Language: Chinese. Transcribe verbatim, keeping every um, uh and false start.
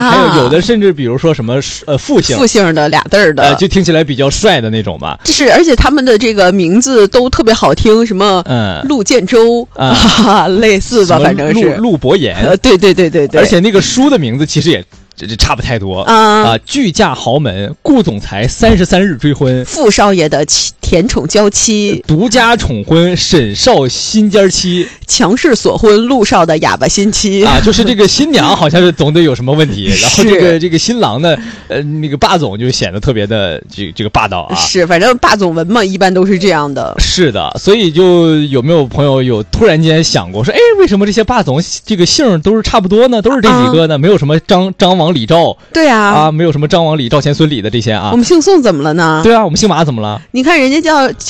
还有有的甚至比如说什么呃复姓复姓的俩字儿的、 呃，就听起来比较帅的那种吧。 是，而且他们的这个名字都特别好听，什么嗯陆建州啊、嗯，类似吧，反正是陆伯言、 呃，对对对对对。 而且那个书的名字其实也这这差不太多啊啊！巨驾豪门，顾总裁三十三日追婚， 富少爷的甜宠娇妻， 独家宠婚沈少新家妻， 强势锁婚陆少的哑巴新妻啊！就是这个新娘好像是总得有什么问题，然后这个这个新郎呢，呃，那个霸总就显得特别的这这个霸道啊。 是，反正霸总文嘛，一般都是这样的。 是的，所以就有没有朋友有突然间想过说，哎，为什么这些霸总这个姓都是差不多呢？都是这几个呢？啊、没有什么张张王李赵？ 对啊， 啊，没有什么张王李赵钱孙李的这些啊。 我们姓宋怎么了呢？ 对啊，我们姓马怎么了？ 你看人家叫。